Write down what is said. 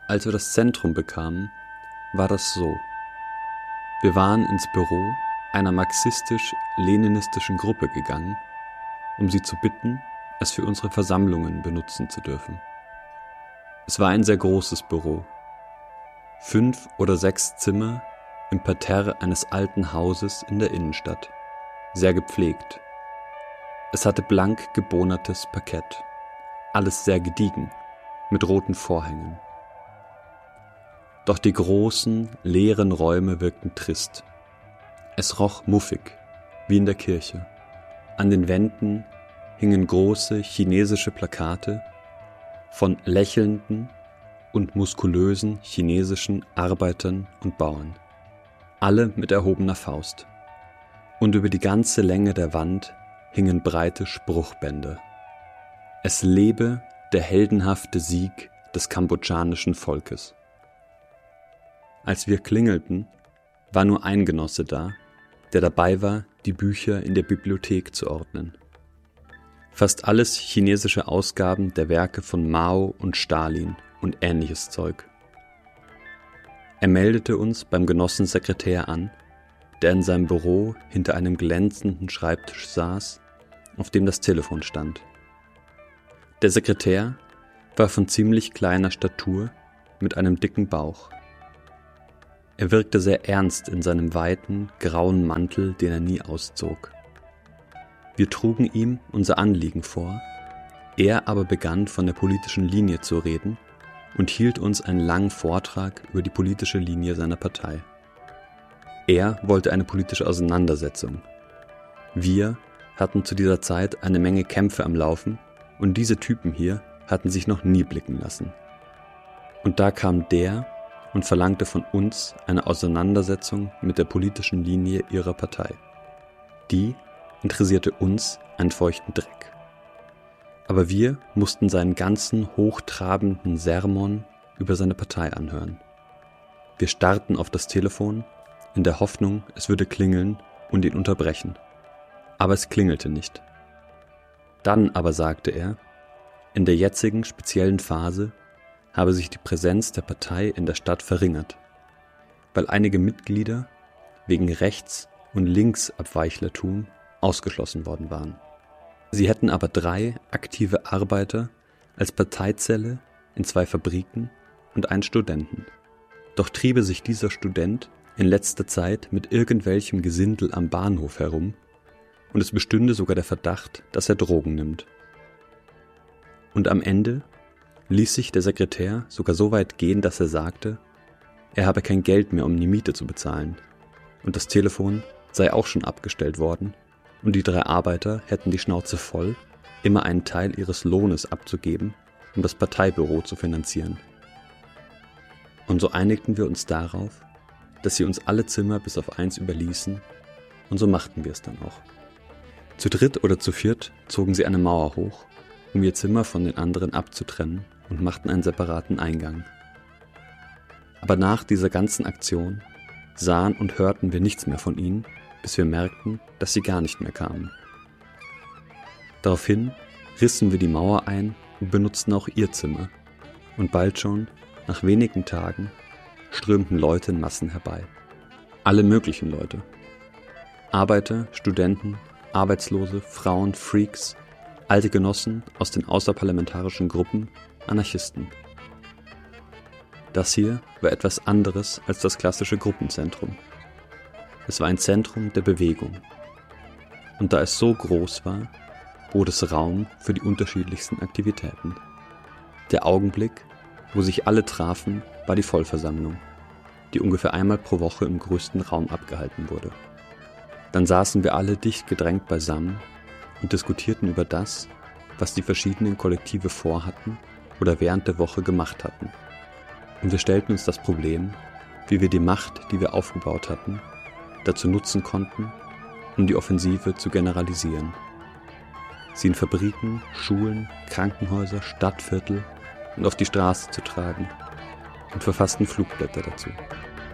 Als wir das Zentrum bekamen, war das so. Wir waren ins Büro einer marxistisch-leninistischen Gruppe gegangen, um sie zu bitten, es für unsere Versammlungen benutzen zu dürfen. Es war ein sehr großes Büro. 5 oder 6 Zimmer im Parterre eines alten Hauses in der Innenstadt. Sehr gepflegt. Es hatte blank gebohnertes Parkett. Alles sehr gediegen, mit roten Vorhängen. Doch die großen, leeren Räume wirkten trist. Es roch muffig, wie in der Kirche. An den Wänden hingen große chinesische Plakate von lächelnden und muskulösen chinesischen Arbeitern und Bauern. Alle mit erhobener Faust. Und über die ganze Länge der Wand hingen breite Spruchbänder. Es lebe der heldenhafte Sieg des kambodschanischen Volkes. Als wir klingelten, war nur ein Genosse da, der dabei war, die Bücher in der Bibliothek zu ordnen. Fast alles chinesische Ausgaben der Werke von Mao und Stalin und ähnliches Zeug. Er meldete uns beim Genossensekretär an, der in seinem Büro hinter einem glänzenden Schreibtisch saß, auf dem das Telefon stand. Der Sekretär war von ziemlich kleiner Statur mit einem dicken Bauch. Er wirkte sehr ernst in seinem weiten, grauen Mantel, den er nie auszog. Wir trugen ihm unser Anliegen vor, er aber begann von der politischen Linie zu reden und hielt uns einen langen Vortrag über die politische Linie seiner Partei. Er wollte eine politische Auseinandersetzung. Wir hatten zu dieser Zeit eine Menge Kämpfe am Laufen und diese Typen hier hatten sich noch nie blicken lassen. Und da kam der und verlangte von uns eine Auseinandersetzung mit der politischen Linie ihrer Partei. Die interessierte uns einen feuchten Dreck. Aber wir mussten seinen ganzen hochtrabenden Sermon über seine Partei anhören. Wir starrten auf das Telefon, in der Hoffnung, es würde klingeln und ihn unterbrechen. Aber es klingelte nicht. Dann aber sagte er, in der jetzigen speziellen Phase habe sich die Präsenz der Partei in der Stadt verringert, weil einige Mitglieder wegen Rechts- und Linksabweichlertum ausgeschlossen worden waren. Sie hätten aber 3 aktive Arbeiter als Parteizelle in 2 Fabriken und einen Studenten. Doch triebe sich dieser Student in letzter Zeit mit irgendwelchem Gesindel am Bahnhof herum und es bestünde sogar der Verdacht, dass er Drogen nimmt. Und am Ende ließ sich der Sekretär sogar so weit gehen, dass er sagte, er habe kein Geld mehr, um die Miete zu bezahlen. Und das Telefon sei auch schon abgestellt worden und die 3 Arbeiter hätten die Schnauze voll, immer einen Teil ihres Lohnes abzugeben, um das Parteibüro zu finanzieren. Und so einigten wir uns darauf, dass sie uns alle Zimmer bis auf 1 überließen, und so machten wir es dann auch. Zu 3 oder zu 4 zogen sie eine Mauer hoch, um ihr Zimmer von den anderen abzutrennen und machten einen separaten Eingang. Aber nach dieser ganzen Aktion sahen und hörten wir nichts mehr von ihnen, bis wir merkten, dass sie gar nicht mehr kamen. Daraufhin rissen wir die Mauer ein und benutzten auch ihr Zimmer. Und bald schon, nach wenigen Tagen, strömten Leute in Massen herbei. Alle möglichen Leute. Arbeiter, Studenten, Arbeitslose, Frauen, Freaks, alte Genossen aus den außerparlamentarischen Gruppen, Anarchisten. Das hier war etwas anderes als das klassische Gruppenzentrum. Es war ein Zentrum der Bewegung. Und da es so groß war, bot es Raum für die unterschiedlichsten Aktivitäten. Der Augenblick, wo sich alle trafen, war die Vollversammlung, die ungefähr einmal pro Woche im größten Raum abgehalten wurde. Dann saßen wir alle dicht gedrängt beisammen und diskutierten über das, was die verschiedenen Kollektive vorhatten oder während der Woche gemacht hatten. Und wir stellten uns das Problem, wie wir die Macht, die wir aufgebaut hatten, dazu nutzen konnten, um die Offensive zu generalisieren. Sie in Fabriken, Schulen, Krankenhäuser, Stadtviertel und auf die Straße zu tragen und verfassten Flugblätter dazu.